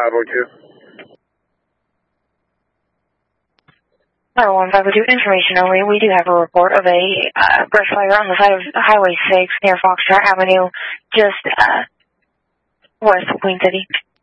502. 502, information only. We do have a report of a brush fire on the side of Highway 6 near Foxtrot Avenue, just west of Queen City.